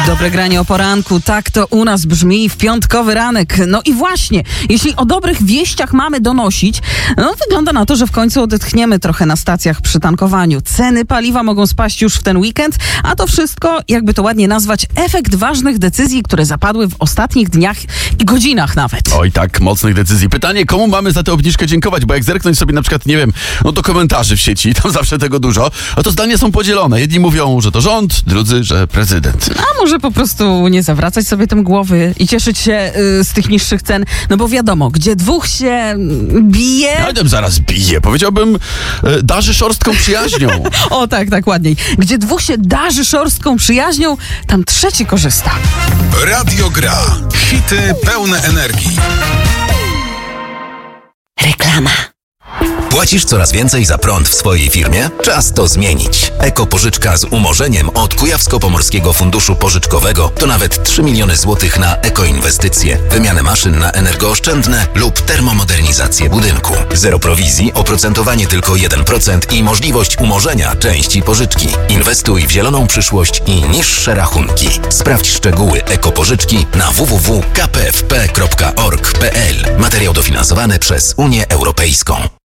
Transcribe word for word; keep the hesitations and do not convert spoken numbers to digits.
Dobre granie o poranku, tak to u nas brzmi w piątkowy ranek. No i właśnie, jeśli o dobrych wieściach mamy donosić, no wygląda na to, że w końcu odetchniemy trochę na stacjach przy tankowaniu. Ceny paliwa mogą spaść już w ten weekend, a to wszystko, jakby to ładnie nazwać, efekt ważnych decyzji, które zapadły w ostatnich dniach i godzinach nawet. Oj tak, mocnych decyzji. Pytanie, komu mamy za tę obniżkę dziękować, bo jak zerknąć sobie na przykład, nie wiem, no do komentarzy w sieci, tam zawsze tego dużo, a to zdania są podzielone. Jedni mówią, że to rząd, drudzy, że prezydent. A może po prostu nie zawracać sobie tym głowy i cieszyć się y, z tych niższych cen, no bo wiadomo, gdzie dwóch się bije... Ja tam zaraz bije, powiedziałbym, e, darzy szorstką przyjaźnią. O tak, tak, ładniej. Gdzie dwóch się darzy szorstką przyjaźnią, tam trzeci korzysta. Radio Gra. Hity pełne energii. Reklama. Płacisz coraz więcej za prąd w swojej firmie? Czas to zmienić. Ekopożyczka z umorzeniem od Kujawsko-Pomorskiego Funduszu Pożyczkowego to nawet trzy miliony złotych na ekoinwestycje, wymianę maszyn na energooszczędne lub termomodernizację budynku. Zero prowizji, oprocentowanie tylko jeden procent i możliwość umorzenia części pożyczki. Inwestuj w zieloną przyszłość i niższe rachunki. Sprawdź szczegóły ekopożyczki na w w w kropka k p f p kropka org kropka p l. Materiał dofinansowany przez Unię Europejską.